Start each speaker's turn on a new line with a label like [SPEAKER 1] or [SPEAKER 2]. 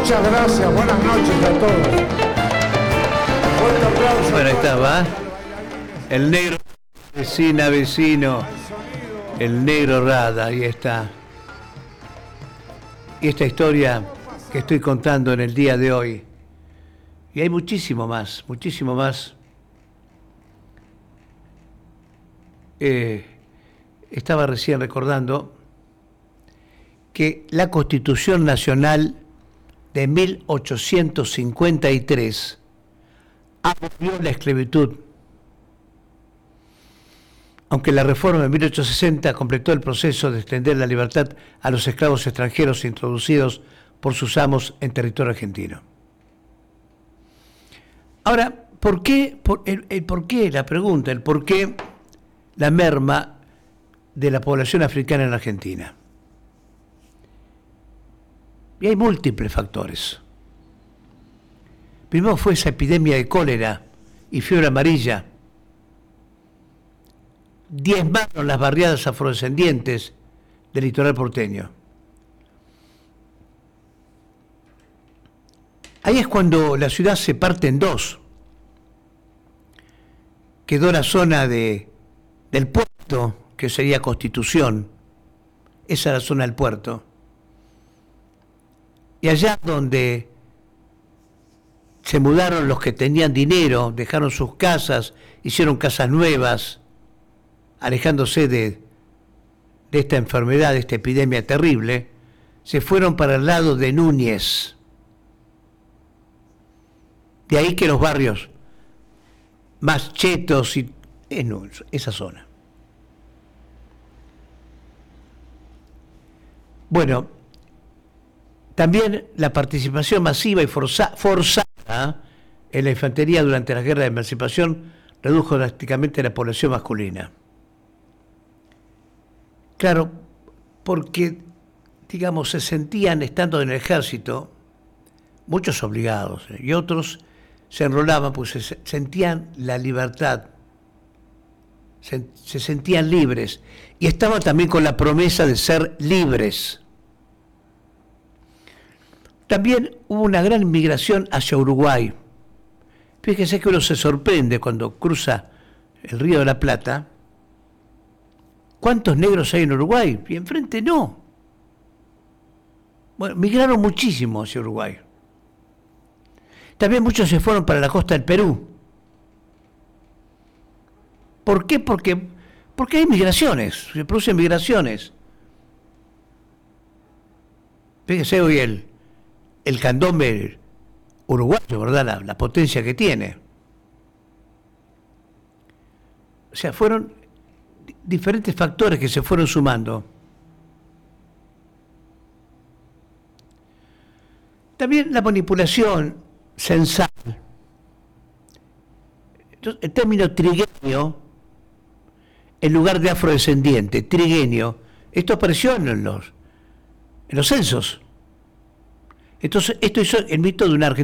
[SPEAKER 1] Muchas gracias, buenas noches a todos. Fuerte aplauso.
[SPEAKER 2] Bueno, ahí estaba el negro vecino, el negro Rada, ahí está. Y esta historia que estoy contando en el día de hoy. Y hay muchísimo más, muchísimo más. Estaba recién recordando que la Constitución Nacional de 1853 abolió la esclavitud, aunque la reforma de 1860 completó el proceso de extender la libertad a los esclavos extranjeros introducidos por sus amos en territorio argentino. Ahora, ¿por qué? La pregunta, el por qué la merma de la población africana en la Argentina. Y hay múltiples factores. Primero fue esa epidemia de cólera y fiebre amarilla. Diezmaron las barriadas afrodescendientes del litoral porteño. Ahí es cuando la ciudad se parte en dos. Quedó la zona del puerto, que sería Constitución. Esa era la zona del puerto. Y allá donde se mudaron los que tenían dinero, dejaron sus casas, hicieron casas nuevas, alejándose de esta enfermedad, de esta epidemia terrible, se fueron para el lado de Núñez. De ahí que los barrios más chetos y esa zona. Bueno, también la participación masiva y forzada en la infantería durante la guerra de emancipación redujo drásticamente la población masculina. Claro, porque, digamos, se sentían, estando en el ejército, muchos obligados, y otros se enrolaban, pues se sentían la libertad, se sentían libres, y estaban también con la promesa de ser libres. También hubo una gran migración hacia Uruguay. Fíjese que uno se sorprende cuando cruza el Río de la Plata. ¿Cuántos negros hay en Uruguay? Y enfrente no. Bueno, migraron muchísimo hacia Uruguay. También muchos se fueron para la costa del Perú. ¿Por qué? Porque hay migraciones, se producen migraciones. Fíjese hoy el candombe uruguayo, ¿verdad? La potencia que tiene. O sea, fueron diferentes factores que se fueron sumando. También la manipulación censal. Entonces, el término trigueño, en lugar de afrodescendiente, trigueño, esto apareció en los censos. Entonces, esto hizo el mito de una Argentina